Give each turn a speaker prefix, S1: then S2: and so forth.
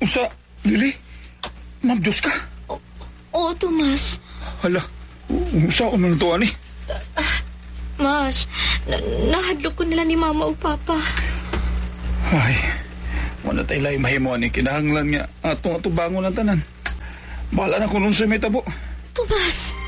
S1: Usa, Lili? Mabdos ka?
S2: Oo, Tomas.
S1: Hala, usa ko man ito, ani?
S2: Mas, nahadlok ko nila ni Mama o Papa.
S1: Ay, wala tayo lang mahimo, ani. Kinahanglan nga atong bangon ang tanan. Bahala na kung nun sa may tabo.
S2: Tomas,